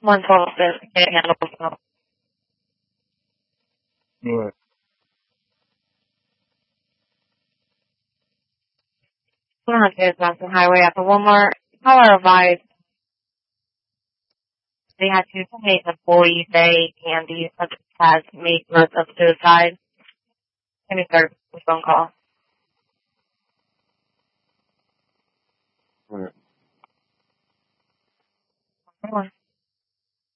One total says can't handle it. What? Is Johnson Highway at the Walmart. Caller advised they had two inmate employees say Andy has made threats of suicide. Let me start the phone call. What? Come on.